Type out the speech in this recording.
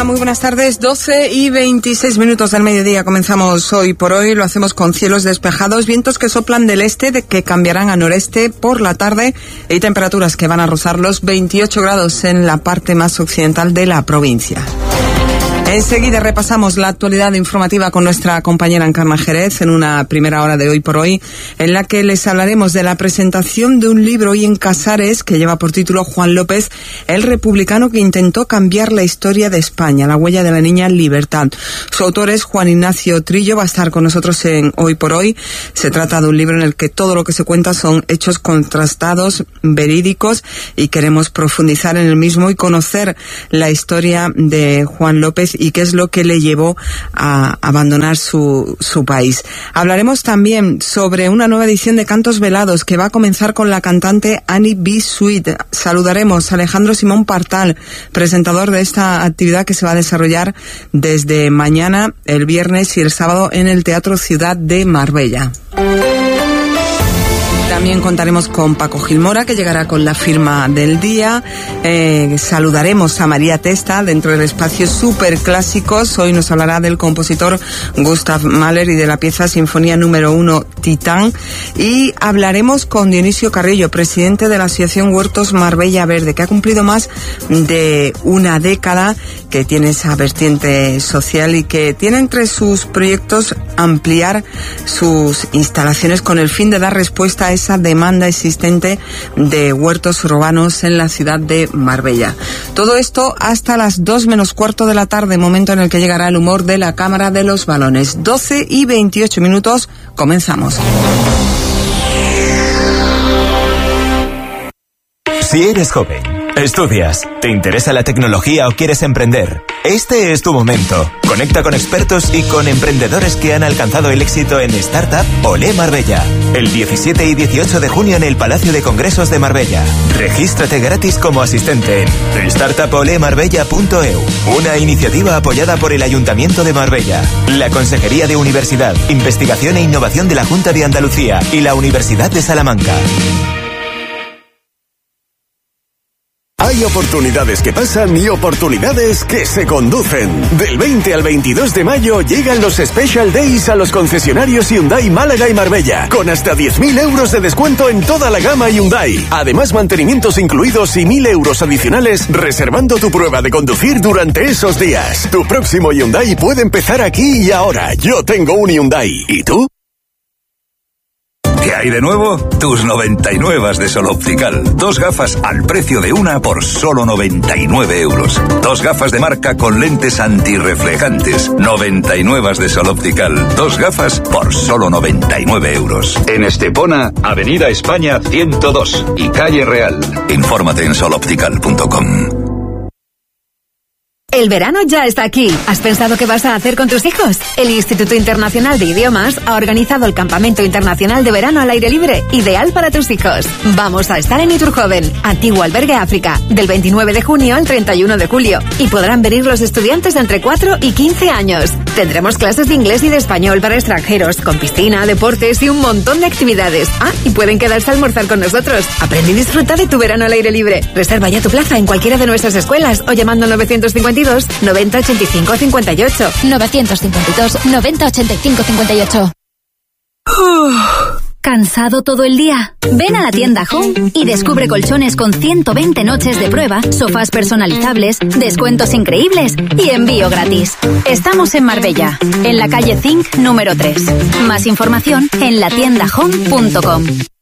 Muy buenas tardes, 12:26 del mediodía. Comenzamos hoy por hoy, lo hacemos con cielos despejados, vientos que soplan del este, que cambiarán a noreste por la tarde y temperaturas que van a rozar los 28 grados en la parte más occidental de la provincia. Enseguida repasamos la actualidad informativa con nuestra compañera Encarna Jerez en una primera hora de Hoy por Hoy, en la que les hablaremos de la presentación de un libro hoy en Casares que lleva por título Juan López, el republicano que intentó cambiar la historia de España, la huella de la niña Libertad. Su autor es Juan Ignacio Trillo, va a estar con nosotros en Hoy por Hoy. Se trata de un libro en el que todo lo que se cuenta son hechos contrastados, verídicos, y queremos profundizar en el mismo y conocer la historia de Juan López y qué es lo que le llevó a abandonar su país. Hablaremos también sobre una nueva edición de Cantos Velados que va a comenzar con la cantante Annie B. Sweet. Saludaremos a Alejandro Simón Partal, presentador de esta actividad que se va a desarrollar desde mañana, el viernes y el sábado en el Teatro Ciudad de Marbella. También contaremos con Paco Gilmora, que llegará con la firma del día. Saludaremos a María Testa dentro del espacio Superclásicos. Hoy nos hablará del compositor Gustav Mahler y de la pieza Sinfonía número 1 Titán. Y hablaremos con Dionisio Carrillo, presidente de la Asociación Huertos Marbella Verde, que ha cumplido más de una década, que tiene esa vertiente social y que tiene entre sus proyectos ampliar sus instalaciones con el fin de dar respuesta a esa demanda existente de huertos urbanos en la ciudad de Marbella. Todo esto hasta las 2 menos cuarto de la tarde, momento en el que llegará el humor de la Cámara de los Balones. 12:28, comenzamos. Si eres joven, estudias, te interesa la tecnología o quieres emprender, este es tu momento. Conecta con expertos y con emprendedores que han alcanzado el éxito en Startup Olé Marbella. El 17 y 18 de junio en el Palacio de Congresos de Marbella. Regístrate gratis como asistente en startupolemarbella.eu. Una iniciativa apoyada por el Ayuntamiento de Marbella, la Consejería de Universidad, Investigación e Innovación de la Junta de Andalucía y la Universidad de Salamanca. Hay oportunidades que pasan y oportunidades que se conducen. Del 20 al 22 de mayo llegan los Special Days a los concesionarios Hyundai Málaga y Marbella, con hasta 10.000 euros de descuento en toda la gama Hyundai. Además, mantenimientos incluidos y 1.000 euros adicionales reservando tu prueba de conducir durante esos días. Tu próximo Hyundai puede empezar aquí y ahora. Yo tengo un Hyundai. ¿Y tú? ¿Qué hay de nuevo? Tus 99 de Sol Optical. 2 gafas al precio de una por solo 99 euros. 2 gafas de marca con lentes antirreflejantes. 99 de Sol Optical. 2 gafas por solo 99 euros. En Estepona, Avenida España 102 y Calle Real. Infórmate en soloptical.com. El verano ya está aquí. ¿Has pensado qué vas a hacer con tus hijos? El Instituto Internacional de Idiomas ha organizado el Campamento Internacional de Verano al Aire Libre, ideal para tus hijos. Vamos a estar en Iturjoven, antiguo albergue África, del 29 de junio al 31 de julio. Y podrán venir los estudiantes de entre 4 y 15 años. Tendremos clases de inglés y de español para extranjeros, con piscina, deportes y un montón de actividades. Ah, y pueden quedarse a almorzar con nosotros. Aprende y disfruta de tu verano al aire libre. Reserva ya tu plaza en cualquiera de nuestras escuelas o llamando al 952 90 85 58. 952 90 85 58. ¿Cansado todo el día? Ven a la tienda Home y descubre colchones con 120 noches de prueba, sofás personalizables, descuentos increíbles y envío gratis. Estamos en Marbella, en la calle Zinc número 3. Más información en latiendahome.com.